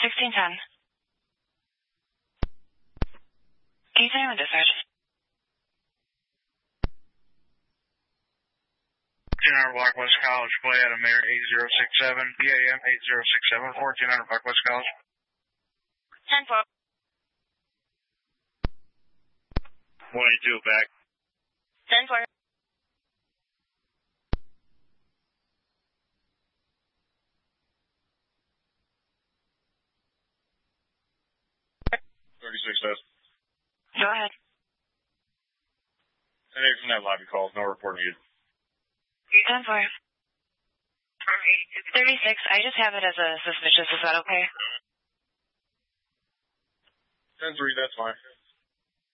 1610. Can you tell me when dispatch? Block West College, play Adam Air 8067, BAM 8067, 1400 Block West College. 10-4. 22 back. 10-4. Go ahead. Today from that lobby calls, no report needed. 10-4. 36, I just have it as a suspicious, is that okay? 10-3, that's fine.